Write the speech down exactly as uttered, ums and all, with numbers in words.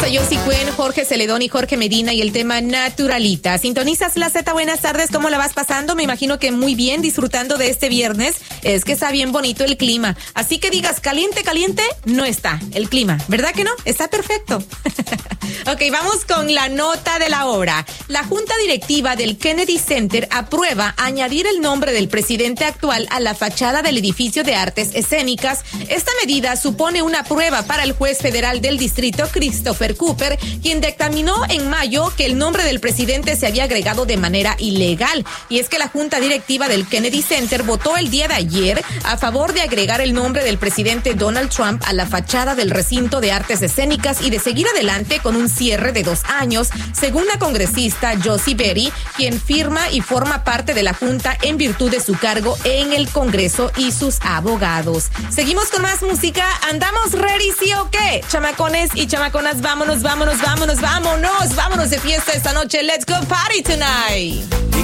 Yossi Cuen, Jorge Celedón y Jorge Medina y el tema Naturalita. Sintonizas la Z, buenas tardes, ¿cómo la vas pasando? Me imagino que muy bien, disfrutando de este viernes. Es que está bien bonito el clima. Así que digas, caliente, caliente, no está el clima. ¿Verdad que no? Está perfecto. Ok, vamos con la nota de la hora. La Junta Directiva del Kennedy Center aprueba añadir el nombre del presidente actual a la fachada del edificio de artes escénicas. Esta medida supone una prueba para el juez federal del distrito, Christopher Cooper, quien dictaminó en mayo que el nombre del presidente se había agregado de manera ilegal. Y es que la Junta Directiva del Kennedy Center votó el día de ayer a favor de agregar el nombre del presidente Donald Trump a la fachada del recinto de artes escénicas y de seguir adelante con un cierre de dos años, según la congresista Josie Berry, quien firma y forma parte de la Junta en virtud de su cargo en el Congreso y sus abogados. Seguimos con más música. ¿Andamos ready, sí o qué? Chamacones y chamaconas, vámonos, vámonos, vámonos, vámonos, vámonos de fiesta esta noche. Let's go party tonight.